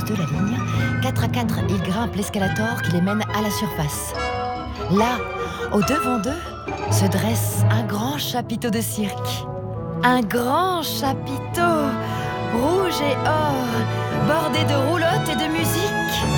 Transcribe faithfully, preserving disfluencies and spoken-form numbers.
de la ligne, quatre à quatre, ils grimpent l'escalator qui les mène à la surface. Là, au devant d'eux, se dresse un grand chapiteau de cirque. Un grand chapiteau, rouge et or, bordé de roulottes et de musique.